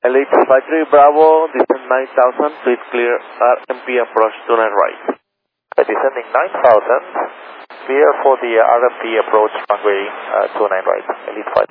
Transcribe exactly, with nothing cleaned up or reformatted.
Elite Flight three Bravo, descend nine thousand, please clear R M P approach to nine right. Uh, descending nine thousand, clear for the uh, R M P approach runway uh, two nine right, Elite Flight